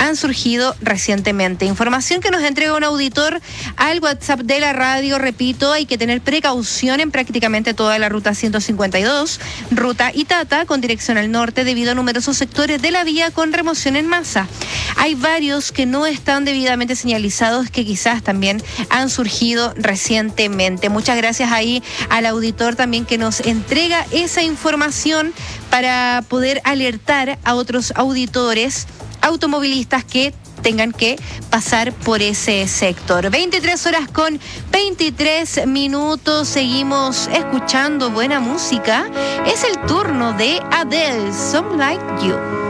han surgido recientemente. Información que nos entrega un auditor al WhatsApp de la radio. Repito, hay que tener precaución en prácticamente toda la ruta 152, ruta Itata, con dirección al norte, debido a numerosos sectores de la vía con remoción en masa. Hay varios que no están debidamente señalizados, que quizás también han surgido recientemente. Muchas gracias ahí al auditor también que nos entrega esa información para poder alertar a otros auditores automovilistas que tengan que pasar por ese sector. 23:23. Seguimos escuchando buena música. Es el turno de Adele, Some Like You.